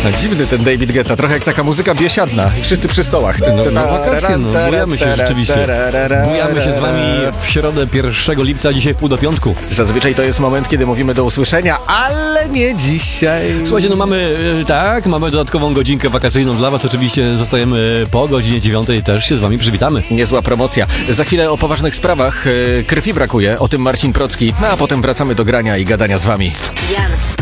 Dziwny ten David Guetta, trochę jak taka muzyka biesiadna i wszyscy przy stołach. Wakacje, bujamy się rzeczywiście. Bujamy się z wami w środę 1 lipca, dzisiaj w pół do piątku. Zazwyczaj to jest moment, kiedy mówimy do usłyszenia, ale nie dzisiaj. Słuchajcie, mamy dodatkową godzinkę wakacyjną dla was. Oczywiście zostajemy po godzinie 9, też się z wami przywitamy. Niezła promocja. Za chwilę o poważnych sprawach. Krwi brakuje, o tym Marcin Procki, a potem wracamy do grania i gadania z wami. Jan